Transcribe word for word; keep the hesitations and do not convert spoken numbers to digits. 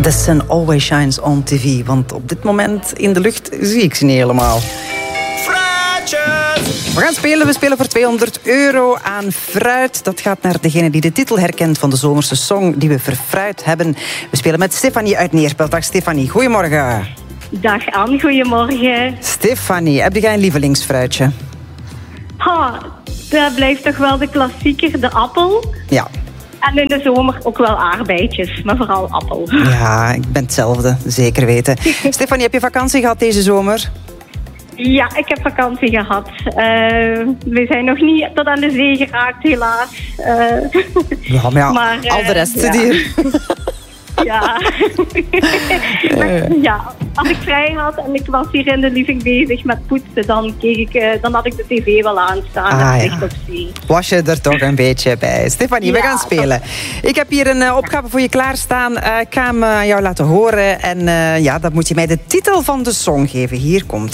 The sun always shines on T V. Want op dit moment in de lucht zie ik ze niet helemaal. We gaan spelen. We spelen voor tweehonderd euro aan fruit. Dat gaat naar degene die de titel herkent van de zomerse song die we verfruit hebben. We spelen met Stefanie uit Neerpelt. Dag Stefanie, goedemorgen. Dag Anne, goedemorgen. Stefanie, heb jij een lievelingsfruitje? Ha, dat blijft toch wel de klassieker, de appel. Ja. En in de zomer ook wel aardbeidjes, maar vooral appel. Ja, ik ben hetzelfde, zeker weten. Stefanie, heb je vakantie gehad deze zomer? Ja, ik heb vakantie gehad. Uh, we zijn nog niet tot aan de zee geraakt, helaas. Uh, ja, maar, ja, maar uh, al de rest ja. hier. Ja. ja, als ik vrij had en ik was hier in de living bezig met poetsen, dan, keek ik, uh, dan had ik de tv wel aanstaan. Ah, en ja. licht op zee. Was je er toch een beetje bij. Stefanie, we Ja, gaan spelen. Ik heb hier een uh, opgave voor je klaarstaan. Uh, ik ga hem uh, jou laten horen. En uh, ja, dan moet je mij de titel van de song geven. Hier komt